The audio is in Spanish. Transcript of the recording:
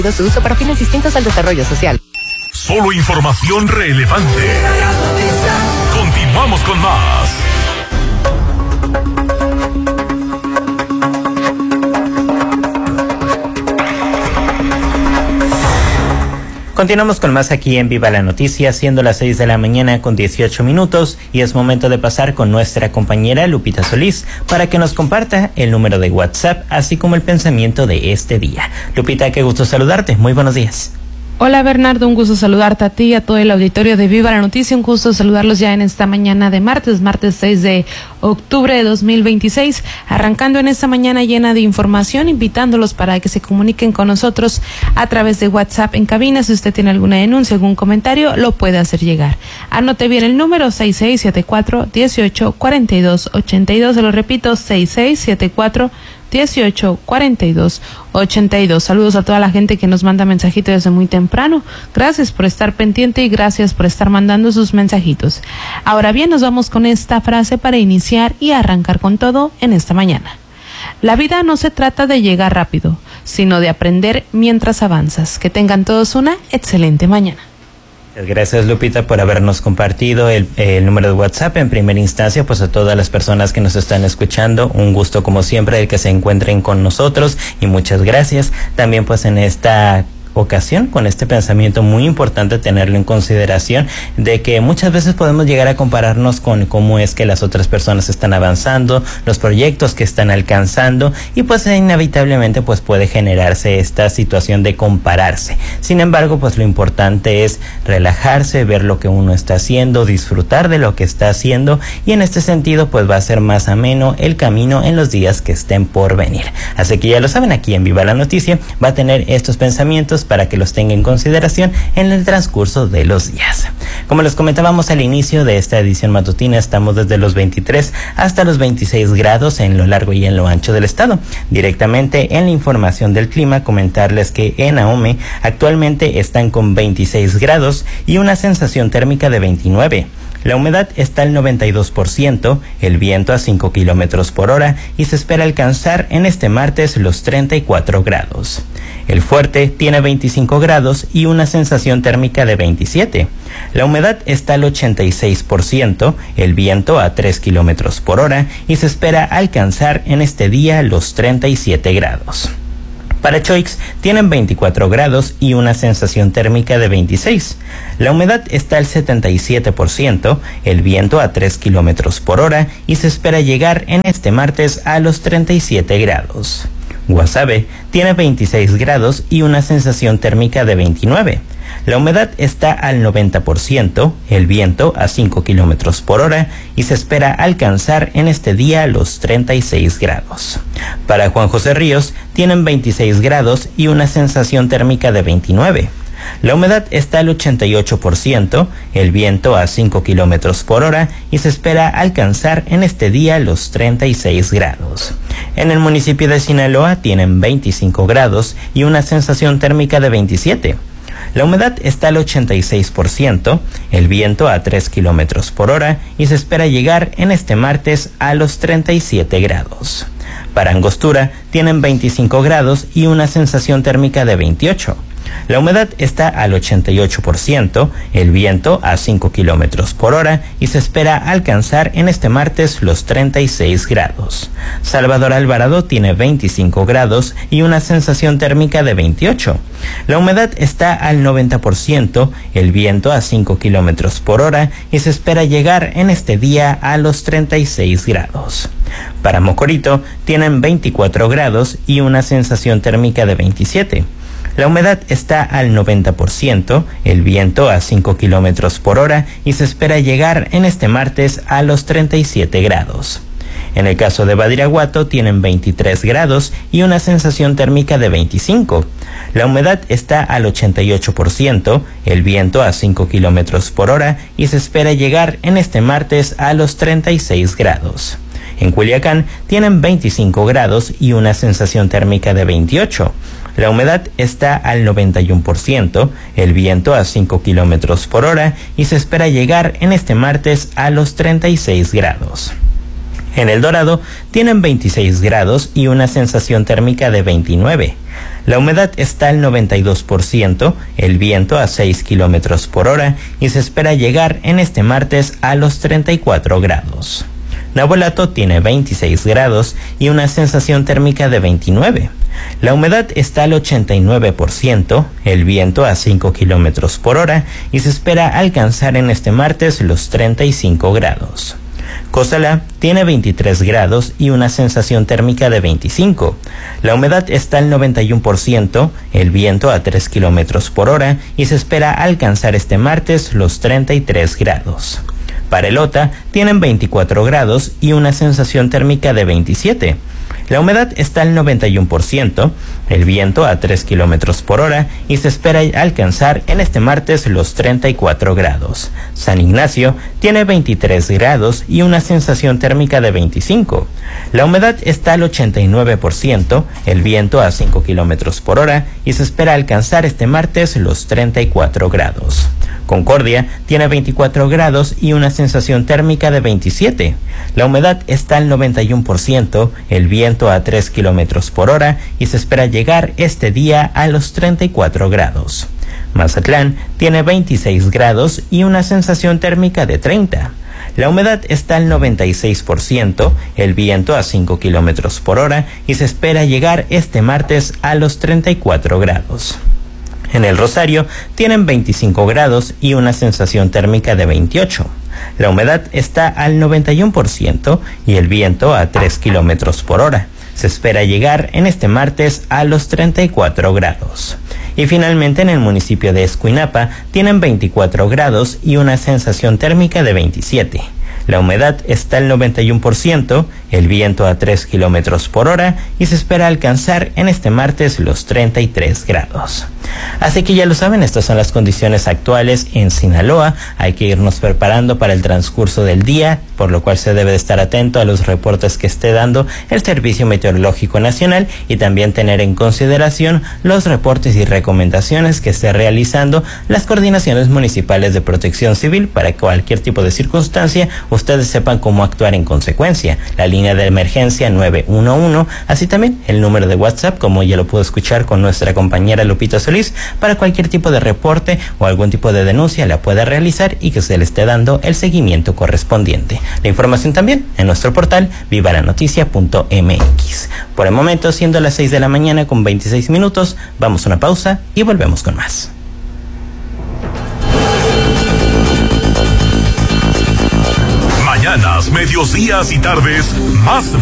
Su uso para fines distintos al desarrollo social. Solo información relevante. Continuamos con más. Continuamos con más aquí en Viva la Noticia, siendo las 6 de la mañana con 18 minutos y es momento de pasar con nuestra compañera Lupita Solís para que nos comparta el número de WhatsApp, así como el pensamiento de este día. Lupita, qué gusto saludarte. Muy buenos días. Hola Bernardo, un gusto saludarte a ti y a todo el auditorio de Viva la Noticia, un gusto saludarlos ya en esta mañana de martes 6 de octubre de 2026, arrancando en esta mañana llena de información, invitándolos para que se comuniquen con nosotros a través de WhatsApp en cabina. Si usted tiene alguna denuncia, algún comentario, lo puede hacer llegar. Anote bien el número 6674-184282, se lo repito, 6674-184282. Saludos a toda la gente que nos manda mensajitos desde muy temprano. Gracias por estar pendiente y gracias por estar mandando sus mensajitos. Ahora bien, nos vamos con esta frase para iniciar y arrancar con todo en esta mañana. La vida no se trata de llegar rápido, sino de aprender mientras avanzas. Que tengan todos una excelente mañana. Gracias Lupita por habernos compartido el número de WhatsApp. En primera instancia, pues a todas las personas que nos están escuchando, un gusto como siempre el que se encuentren con nosotros y muchas gracias. También pues en esta ocasión, con este pensamiento muy importante tenerlo en consideración, de que muchas veces podemos llegar a compararnos con cómo es que las otras personas están avanzando, los proyectos que están alcanzando, y pues inevitablemente pues puede generarse esta situación de compararse. Sin embargo, pues lo importante es relajarse, ver lo que uno está haciendo, disfrutar de lo que está haciendo, y en este sentido pues va a ser más ameno el camino en los días que estén por venir. Así que ya lo saben, aquí en Viva la Noticia va a tener estos pensamientos para que los tenga en consideración en el transcurso de los días. Como les comentábamos al inicio de esta edición matutina, estamos desde los 23 hasta los 26 grados en lo largo y en lo ancho del estado. Directamente en la información del clima, comentarles que en Ahome actualmente están con 26 grados y una sensación térmica de 29. La humedad está al 92%, el viento a 5 kilómetros por hora y se espera alcanzar en este martes los 34 grados. El Fuerte tiene 25 grados y una sensación térmica de 27. La humedad está al 86%, el viento a 3 kilómetros por hora y se espera alcanzar en este día los 37 grados. Para Choix tienen 24 grados y una sensación térmica de 26. La humedad está al 77%, el viento a 3 kilómetros por hora y se espera llegar en este martes a los 37 grados. Guasave tiene 26 grados y una sensación térmica de 29. La humedad está al 90%, el viento a 5 kilómetros por hora y se espera alcanzar en este día los 36 grados. Para Juan José Ríos tienen 26 grados y una sensación térmica de 29. La humedad está al 88%, el viento a 5 kilómetros por hora y se espera alcanzar en este día los 36 grados. En el municipio de Sinaloa tienen 25 grados y una sensación térmica de 27. La humedad está al 86%, el viento a 3 kilómetros por hora y se espera llegar en este martes a los 37 grados. Para Angostura tienen 25 grados y una sensación térmica de 28. La humedad está al 88%, el viento a 5 kilómetros por hora y se espera alcanzar en este martes los 36 grados. Salvador Alvarado tiene 25 grados y una sensación térmica de 28. La humedad está al 90%, el viento a 5 kilómetros por hora y se espera llegar en este día a los 36 grados. Para Mocorito tienen 24 grados y una sensación térmica de 27. La humedad está al 90%, el viento a 5 kilómetros por hora y se espera llegar en este martes a los 37 grados. En el caso de Badiraguato tienen 23 grados y una sensación térmica de 25. La humedad está al 88%, el viento a 5 kilómetros por hora y se espera llegar en este martes a los 36 grados. En Culiacán tienen 25 grados y una sensación térmica de 28. La humedad está al 91%, el viento a 5 kilómetros por hora y se espera llegar en este martes a los 36 grados. En El Dorado tienen 26 grados y una sensación térmica de 29. La humedad está al 92%, el viento a 6 kilómetros por hora y se espera llegar en este martes a los 34 grados. Navolato tiene 26 grados y una sensación térmica de 29. La humedad está al 89%, el viento a 5 kilómetros por hora y se espera alcanzar en este martes los 35 grados. Cozalá tiene 23 grados y una sensación térmica de 25. La humedad está al 91%, el viento a 3 kilómetros por hora y se espera alcanzar este martes los 33 grados. Parelota tienen 24 grados y una sensación térmica de 27. La humedad está al 91%, el viento a 3 kilómetros por hora y se espera alcanzar en este martes los 34 grados. San Ignacio tiene 23 grados y una sensación térmica de 25. La humedad está al 89%, el viento a 5 kilómetros por hora y se espera alcanzar este martes los 34 grados. Concordia tiene 24 grados y una sensación térmica de 27. La humedad está al 91%, el viento a 3 kilómetros por hora y se espera llegar este día a los 34 grados. Mazatlán tiene 26 grados y una sensación térmica de 30. La humedad está al 96%, el viento a 5 kilómetros por hora y se espera llegar este martes a los 34 grados. En El Rosario tienen 25 grados y una sensación térmica de 28. La humedad está al 91% y el viento a 3 kilómetros por hora. Se espera llegar en este martes a los 34 grados. Y finalmente en el municipio de Escuinapa tienen 24 grados y una sensación térmica de 27. La humedad está al 91%, el viento a 3 kilómetros por hora y se espera alcanzar en este martes los 33 grados. Así que ya lo saben, estas son las condiciones actuales en Sinaloa. Hay que irnos preparando para el transcurso del día, por lo cual se debe de estar atento a los reportes que esté dando el Servicio Meteorológico Nacional y también tener en consideración los reportes y recomendaciones que esté realizando las coordinaciones municipales de protección civil para que cualquier tipo de circunstancia ustedes sepan cómo actuar en consecuencia. La línea de emergencia 911, así también el número de WhatsApp, como ya lo pudo escuchar con nuestra compañera Lupita Solís, para cualquier tipo de reporte o algún tipo de denuncia la pueda realizar y que se le esté dando el seguimiento correspondiente. La información también en nuestro portal vivaranoticia.mx. Por el momento, siendo las 6 de la mañana con 26 minutos, vamos a una pausa y volvemos con más. Mañanas, mediodías y tardes, más